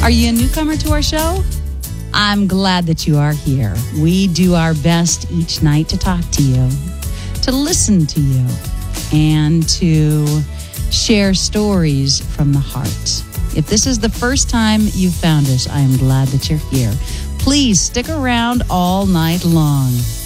Are you a newcomer to our show? I'm glad that you are here. We do our best each night to talk to you, to listen to you, and to share stories from the heart. If this is the first time you've found us, I am glad that you're here. Please stick around all night long.